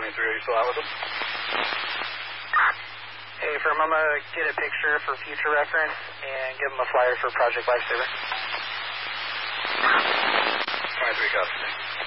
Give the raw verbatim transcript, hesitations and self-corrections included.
twenty-three, are you still out with them? Hey, firm, I'm going to get a picture for future reference and give them a flyer for Project Lifesaver. twenty-three, copy.